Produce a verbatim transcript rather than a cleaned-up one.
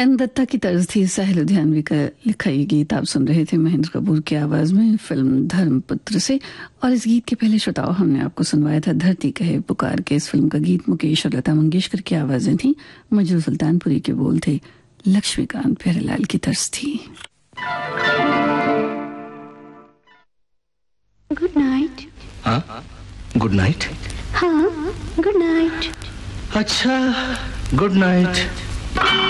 N Dutta की तर्ज थी साहिल लुधियानवी का लिखा ये गीत आप सुन रहे थे महेंद्र कपूर की आवाज में फिल्म धर्मपुत्र से। और इस गीत के पहले श्रोताओं हमने आपको सुनवाया था धरती कहे पुकार के। इस फिल्म का गीत मुकेश और लता मंगेशकर की आवाजें थी, मजरू सुल्तानपुरी के बोल थे, लक्ष्मीकांत प्यारेलाल की तर्ज थी। Good night. हाँ गुड नाइट। हाँ गुड नाइट। अच्छा गुड नाइट।